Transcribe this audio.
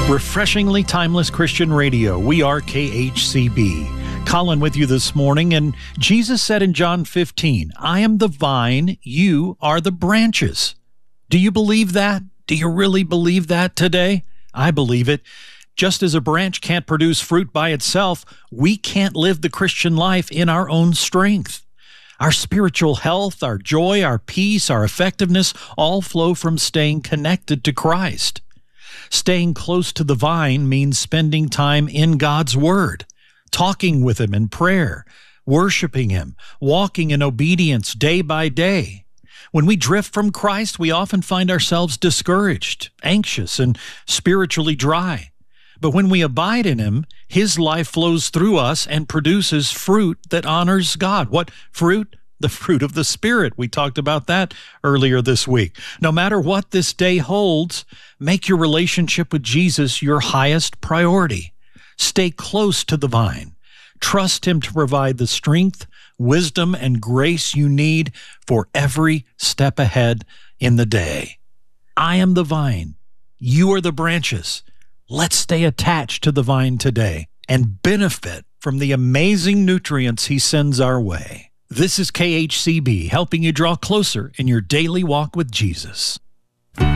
Refreshingly timeless Christian radio. We are KHCB. Colin with you this morning, and Jesus said in John 15, I am the vine, you are the branches. Do you believe that? Do you really believe that today? I believe it. Just as a branch can't produce fruit by itself, we can't live the Christian life in our own strength. Our spiritual health, our joy, our peace, our effectiveness all flow from staying connected to Christ. Staying close to the vine means spending time in God's Word, talking with Him in prayer, worshiping Him, walking in obedience day by day. When we drift from Christ, we often find ourselves discouraged, anxious, and spiritually dry. But when we abide in Him, His life flows through us and produces fruit that honors God. What fruit? The fruit of the Spirit. We talked about that earlier this week. No matter what this day holds, make your relationship with Jesus your highest priority. Stay close to the vine. Trust Him to provide the strength, wisdom, and grace you need for every step ahead in the day. I am the vine. You are the branches. Let's stay attached to the vine today and benefit from the amazing nutrients He sends our way. This is KHCB, helping you draw closer in your daily walk with Jesus.